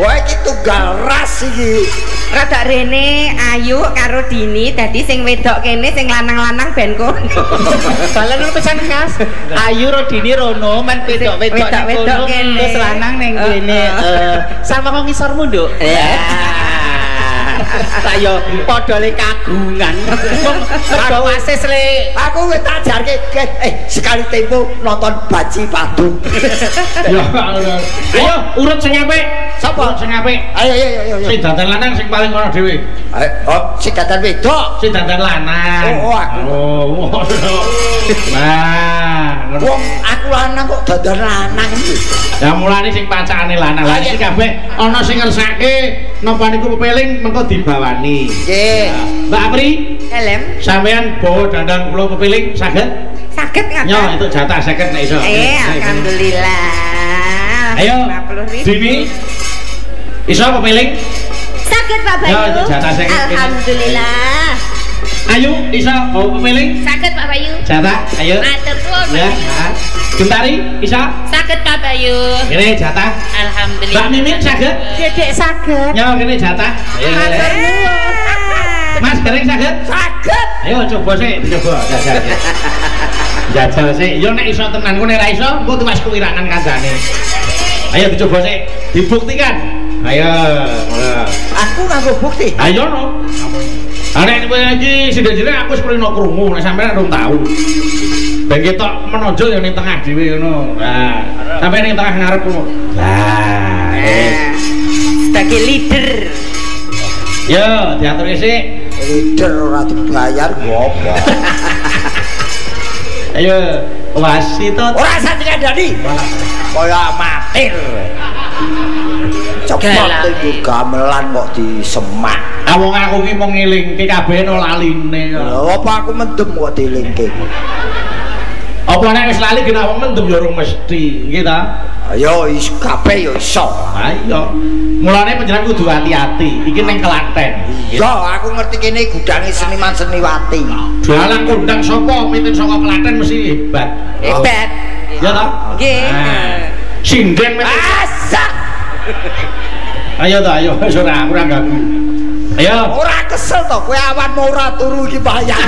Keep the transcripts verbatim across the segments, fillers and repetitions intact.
Wah iki tunggal ras iki. Rada rene Ayu karo Dini dadi sing wedok kene sing lanang-lanang ben kono. Balen ngono pisan Mas. Ayu ro Dini rono men wedok-wedok wedok kene. Terus lanang ning kene. Eh, sama kok ngisormu, Nduk. Ayo padha le kagungan. Padha wasis le. Aku wis tak jarke eh sekali tempo nonton Baji Padu. Ya ayo urut sing apik. Sapa sing apik? Ayo ayo ayo ayo. Sing dandan lanang sing paling ora dhewe. Ayo, oh, sing dandan wedok. Sing dandan lanang. Oh, aku. Oh. Nah, wong aku lanang kok dandan lanang iki. Ya mulane sing pacakane lanang. Lah iki kabeh ana sing ngersake napa niku pepeling mengko dibawani. Nggih. Mbak Apri, Helm. sampean bawa dandang kula pepeling saged? Saged nggak? Nyo, itu jatah saged nek iso. Eh, alhamdulillah. Ayo, Dini. Iso pepeling? Saged Pak Bayu. Ya, itu jatah saged. Alhamdulillah. Ayo, iso bawa pepeling? Saged Pak Bayu. Jatah, ayo. Matur nuwun. Ya, Gentari, iso? Saged Pak Bayu. Kene jatah. Alhamdulillah. Mbak Mimin saged? Dedek saged. Nyo, kene jatah. Ayo. Matur nuwun. Mas Gering saged? Saged. Ayo coba sih, coba jajal. Jajal sih. Yo nek iso tenan ku nek ra iso, engko tuwas kuwirangan kancane. Ayo dicoba sih, dibuktikan. Ayo. Aku nganggo bukti. Ayo no. Arek iki sithik-sithik aku wis prino krungu nek sampeyan rung tau. Ben ketok menonjol ya ning tengah dhewe ngono. Nah, sampe ning tengah ngarep ngono. Lah, eh. Sebagai leader. Yo, diatur sik. Leader ora dibayar ngopo. Ayo, wasit to. Ora sandingan Dani. Kaya amatir. Cepet iku gamelan kok disemak. Ah wong aku ki mung ngelingke kabeh no laline. Lha apa aku mendem kok dilingke. Apa nek wis lali genak wong mendem ya ora mesti, nggih ta? Ayo is kabeh ya iso. Ayo. Mulane panjenengan kudu hati-hati. Iki ning Klaten. Iya, aku ngerti kene gudange seniman seniwati. Dalang kondang sapa mitin saka Klaten mesti hebat. Hebat. Ya ta? Nggih. Sinden men. Asak. Ayo ta, ayo wis ora aku ora ganggu. Ayo. Ora kesel to kowe awan ora turu iki bayang.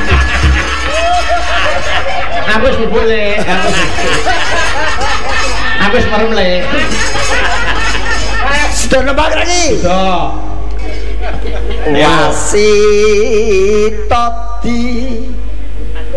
Aku wis bubuk le. Aku wis merem le. Sudah nembak lagi. Sudah. Wasitoti